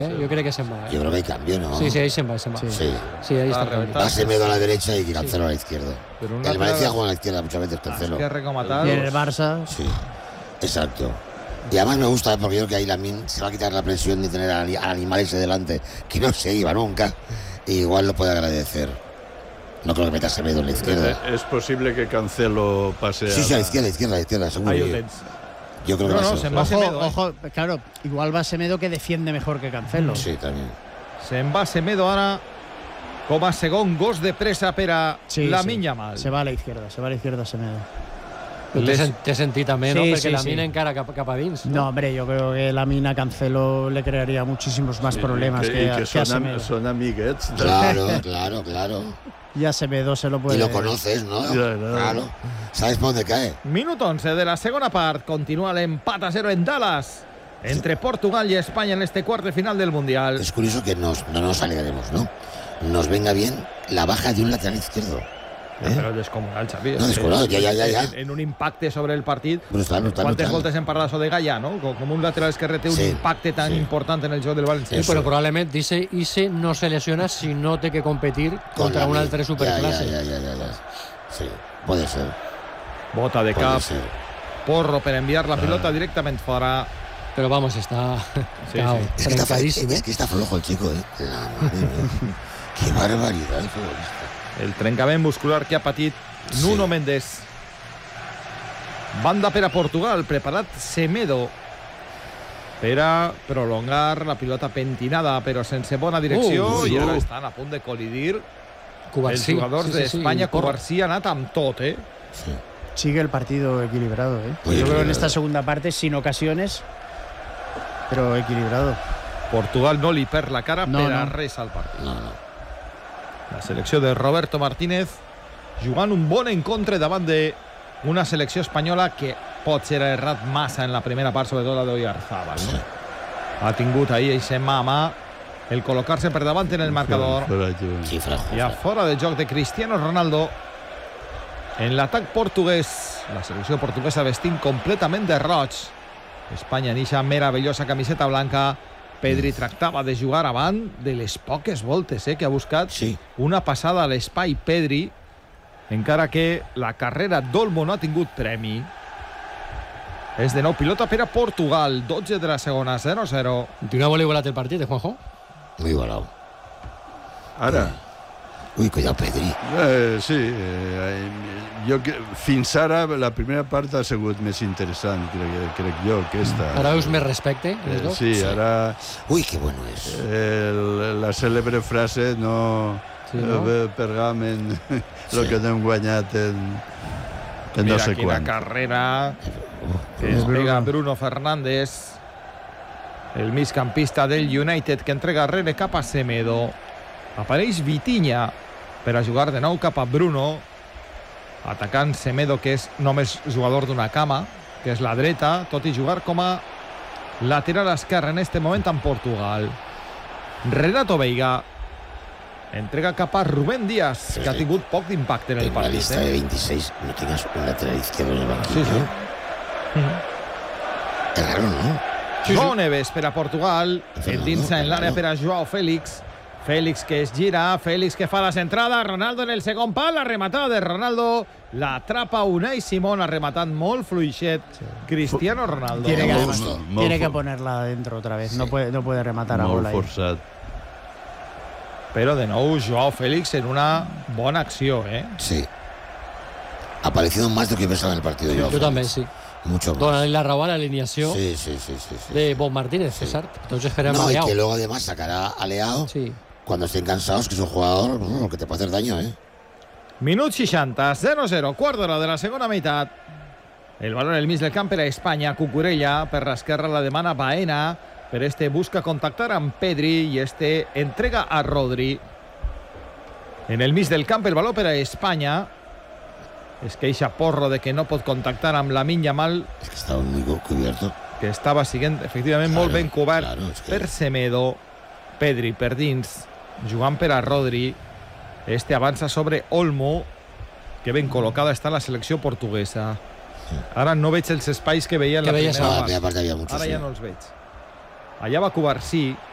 Jo crec que se'n va. Yo creo que hay cambio, ¿no? Sí, ahí se'n va. Sí. Sí, ahí está el cambio. Va Semedo a la derecha y Cancelo a la izquierda. El Valencia juega a la izquierda muchas veces, Cancelo. Y en el Barça. Sí, exacto. Y además me gusta porque yo creo que ahí Lamine se va a quitar la presión de tener al animal ese delante, que no se iba nunca. Y igual lo puede agradecer. No creo que meta Semedo en la izquierda. Es posible que Cancelo pase Sí, a la izquierda, seguro. Yo creo que no, se va Semedo. Ojo, claro, igual va Semedo que defiende mejor que Cancelo. Sí, también. Se'n va Semedo ara com a segon gos de pressa per a Lamine Yamal. Se va a la izquierda Semedo. Té sentit també, ¿no? Perquè Lamine encara cap a dins. No, hombre, yo creo que Lamine a Cancelo le crearía muchísimos más problemas que a Semedo. Son amiguets. Claro. Y a Semedo se lo puede... Y lo conoces, ¿no? Claro. ¿Sabes por dónde cae? Minut 11 de la segona part. Continúa l'empat a 0 en Dallas entre Portugal y España en este cuarto final del Mundial. Es curioso que no nos alegremos, ¿no? Nos venga bien la baja de un lateral izquierdo. Però descomunal, Xavi. No, descomunal, ja. En un impacte sobre el partit. Brutal. Quantes voltes hem parlat de Gallà, no? Com un lateral esquerre té un impacte tan important en el joc del València. Sí, però probablement Ise no se lesiona si no té que competir contra un altre superclase. Ya. Sí, puede ser. Bota de cap. Porro per enviar la pilota directament fora. Pero vamos, está trencadísimo. Es que está flojo el chico, Madre mía. Qué barbaridad el futbolista. El trencament muscular que ha patit Nuno Mendes. Banda per a Portugal, preparat Semedo per a prolongar la pilota pentinada, però sense bona direcció, i ara estan a punt de col·lidir els jugadors d'Espanya. Covarsí ha anat amb tot, Sí. Sigue el partido equilibrado, Yo creo que en esta segunda parte, sin ocasiones, pero equilibrado. Portugal no li perd la cara per a res al partit. No. La selecció de Roberto Martínez jugant un bon encontre davant d'una selecció espanyola que potser ha errat massa en la primera part, sobretot la d'Oyarzabal. Sí. Ha tingut ahir ese mà a mà el col·locar-se per davant en el marcador. I a fora de joc de Cristiano Ronaldo. En l'atac portuguès, la selecció portuguesa vestint completament de roig. Espanya en eixa meravellosa camiseta blanca. Pedri tractava de jugar avant de les poques voltes que ha buscat una passada a l'espai Pedri, encara que la carrera d'Olmo no ha tingut premi. És de nou pilota per a Portugal, 12 de la segona, 0-0. Continua molt igualat el partit, Juanjo? Muy igualado. Ara. Ui, cuidado, Pedri. Fins ara la primera part ha sigut més interessant, crec jo, que esta. Ara veus més respecte? Sí, ara... Ui, que bueno és. La cèlebre frase, no pergamen el que no hem guanyat en no sé quina quan. Carrera que es pega Bruno Fernández, el migcampista del United, que entrega rere cap a Semedo. Apareix Vitinha per a jugar de nou cap a Bruno, atacant Semedo, que és només jugador d'una cama, que és la dreta, tot i jugar com a lateral esquerre en este moment en Portugal. Renato Veiga entrega cap a Rubén Díaz, que ha tingut poc d'impacte en el partit. En la lista de 26 no tengas un lateral izquierdo en el banquillo. Es raro, ¿no? Joao Neves per a Portugal, endinsa en l'àrea per a Joao Félix. Félix que es gira, Félix que fa la centrada, Ronaldo en el segon pal, la rematada de Ronaldo, la atrapa Unai Simón, ha rematat molt fluixet Cristiano Ronaldo. Tiene que ponerla dentro otra vez, no puede rematar a gol ahí. Molt forçat. Pero de nou Joao Félix en una bona acció, Sí. Ha aparecido más de lo que pensaba en el partido. Yo también, sí. Mucho más. Dona la raó a la alineación de Bob Martínez, César. Entonces no, y que luego además sacará a Leao cuando estén cansados, que es un jugador que te puede hacer daño, Minut 60, 0-0, quart d'hora de la segona meitat. El balón en el mig del camp per a Espanya. Cucurella per l'esquerra la demana Baena, per busca contactar amb Pedri i entrega a Rodri. En el mig del camp el baló per a Espanya. Es queixa Porro de que no pot contactar amb Lamine Yamal. Es que estava muy cubierto. Que estava siguent, efectivament, molt ben cobert per Semedo. Pedri per dins, jugant per a Rodri. Avança sobre Olmo, que ben col·locada està la selecció portuguesa. Ara no veig els espais que veia en la primera part. Ara ja no els veig. Allà va Covarsí,